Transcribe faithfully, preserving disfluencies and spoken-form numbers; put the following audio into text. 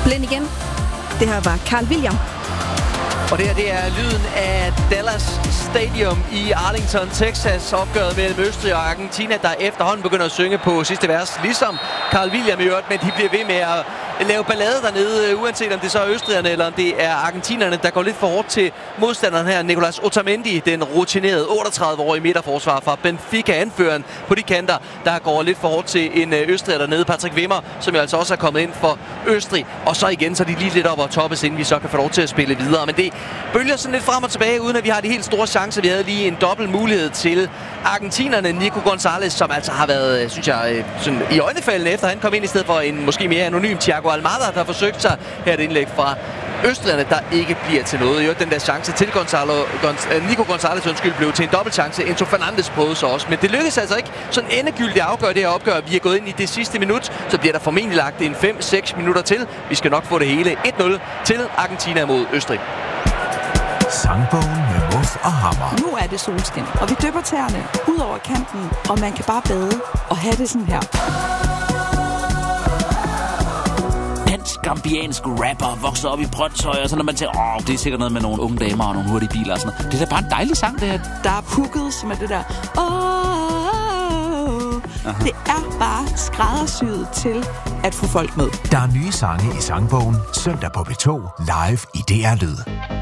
Blind igen. Det her var Carl William. Og det her, det er lyden af Dallas Stadium i Arlington, Texas. Opgøret mellem Østrig og Argentina, der efterhånden begynder at synge på sidste vers. Ligesom Carl William i øvrigt, men de bliver ved med at lave ballade dernede, uanset om det så er østrigerne eller om det er argentinerne, der går lidt for hårdt til modstanderen her. Nicolas Otamendi, den rutinerede otteogtredive-årige midterforsvar fra Benfica, anføreren på de kanter, der går lidt for hårdt til en østriger dernede. Patrick Wimmer, som jo altså også er kommet ind for Østrig. Og så igen, så er de lige lidt op og toppes, inden vi så kan få lov til at spille videre. Men det bølger sådan lidt frem og tilbage, uden at vi har de helt store chancer. Vi havde lige en dobbelt mulighed til argentinerne. Nico Gonzalez, som altså har været, synes jeg, sådan i øjnefaldene, efter han kom ind i stedet for en måske mere anonym Thiago Almada, der har forsøgt sig her et indlæg fra østrigerne, der ikke bliver til noget. Jo, den der chance til Gonzalo, Gonz, Nico Gonzalez undskyld, blev til en dobbeltchance. Enzo Fernandes prøvede så også, men det lykkedes altså ikke sådan endegyldigt at afgøre det her opgør. Vi er gået ind i det sidste minut, så bliver der formentlig lagt en fem seks minutter til. Vi skal nok få det hele et nul til Argentina mod Østrig. Sangbogen med Muff og Hammer. Nu er det solskin, og vi dypper tæerne ud over kanten, og man kan bare bade og have det sådan her. Gambiansk rapper vokser op i Brøndshøj, og så når man tænker, åh, det er sikkert noget med nogle unge damer og nogle hurtige biler og sådan noget. Det er da bare en dejlig sang, det her. Der er pukket, som er det der, åh, det er bare skræddersyet til at få folk med. Der er nye sange i Sangbogen, søndag på P to, live i D R Lyd.